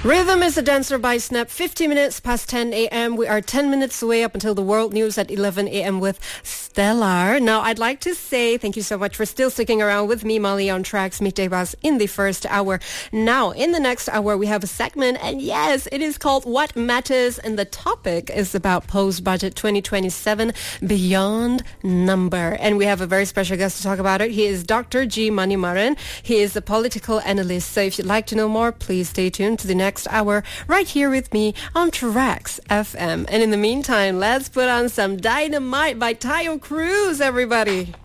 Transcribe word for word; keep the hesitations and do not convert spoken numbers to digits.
Rhythm is a Dancer by Snap. fifty minutes past ten a.m. We are ten minutes away up until the world news at eleven a.m. with Stellar. Now, I'd like to say thank you so much for still sticking around with me, Molly, on Tracks Midday Buzz in the first hour. Now, in the next hour, we have a segment, and yes, it is called What Matters, and the topic is about Post-Budget twenty twenty-seven Beyond Number. And we have a very special guest to talk about it. He is Doctor G. Manimaran. He is a political analyst. So if you'd like to know more, please stay tuned to the next hour right here with me on Tracks F M. And in the meantime, let's put on some Dynamite by Tayo Cruz, everybody.